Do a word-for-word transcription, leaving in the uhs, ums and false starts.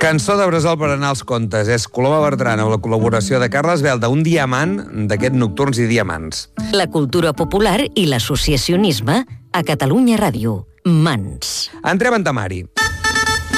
Cançó de Bressol per anar als contes. És Coloma Bertran amb la col·laboració de Carles Belda, un diamant d'aquests nocturns i diamants. La cultura popular i l'associacionisme a Catalunya Ràdio. Mans. Entrem en temari.